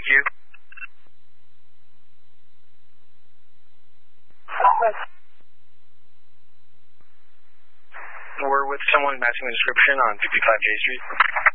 QQ. We're with someone matching the description on 55J Street.